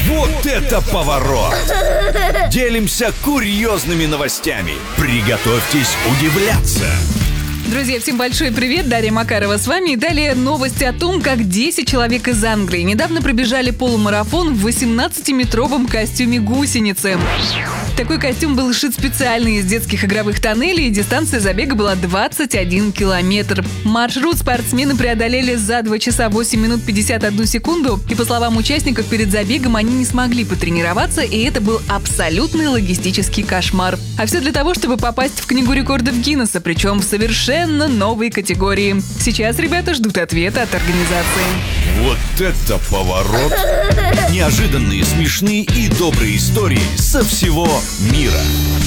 Вот это поворот! Делимся курьезными новостями. Приготовьтесь удивляться. Друзья, всем большой привет, Дарья Макарова с вами. И далее новости о том, как 10 человек из Англии недавно пробежали полумарафон в 18-метровом костюме гусеницы. Такой костюм был сшит специально из детских игровых тоннелей, и дистанция забега была 21 километр. Маршрут спортсмены преодолели за 2 часа 8 минут 51 секунду, и по словам участников, перед забегом они не смогли потренироваться, и это был абсолютный логистический кошмар. А все для того, чтобы попасть в Книгу рекордов Гиннесса, причем в совершенно новой категории. Сейчас ребята ждут ответа от организации. Вот это поворот! Неожиданные, смешные и добрые истории со всего мира.